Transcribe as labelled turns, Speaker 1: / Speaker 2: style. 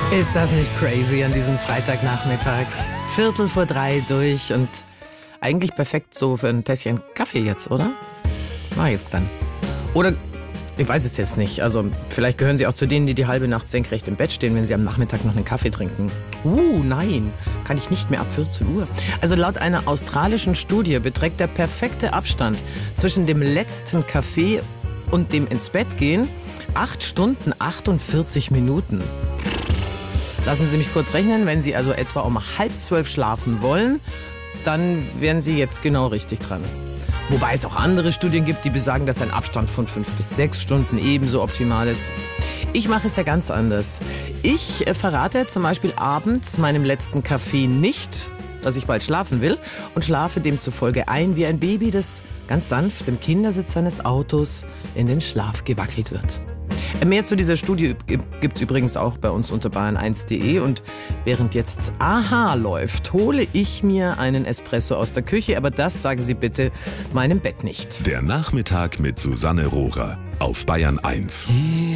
Speaker 1: Ist das nicht crazy an diesem Freitagnachmittag? 2:45 durch und eigentlich perfekt so für ein Tässchen Kaffee jetzt, oder? Na, jetzt dann. Oder, ich weiß es jetzt nicht, also vielleicht gehören Sie auch zu denen, die die halbe Nacht senkrecht im Bett stehen, wenn Sie am Nachmittag noch einen Kaffee trinken. Nein, kann ich nicht mehr ab 14 Uhr. Also laut einer australischen Studie beträgt der perfekte Abstand zwischen dem letzten Kaffee und dem ins Bett gehen 8 Stunden 48 Minuten. Lassen Sie mich kurz rechnen, wenn Sie also etwa um 11:30 schlafen wollen, dann wären Sie jetzt genau richtig dran. Wobei es auch andere Studien gibt, die besagen, dass ein Abstand von 5 bis 6 Stunden ebenso optimal ist. Ich mache es ja ganz anders. Ich verrate zum Beispiel abends meinem letzten Kaffee nicht, dass ich bald schlafen will und schlafe demzufolge ein wie ein Baby, das ganz sanft im Kindersitz seines Autos in den Schlaf gewackelt wird. Mehr zu dieser Studie gibt's übrigens auch bei uns unter bayern1.de und während jetzt Aha läuft, hole ich mir einen Espresso aus der Küche, aber das sagen Sie bitte meinem Bett nicht.
Speaker 2: Der Nachmittag mit Susanne Rohrer auf Bayern 1.